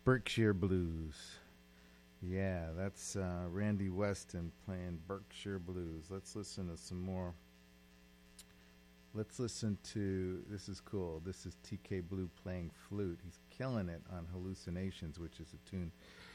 Berkshire Blues. Yeah, that's Randy Weston playing Berkshire Blues. Let's listen to some more. Let's listen to, this is cool. This is TK Blue playing flute. He's killing it on Hallucinations, which is a tune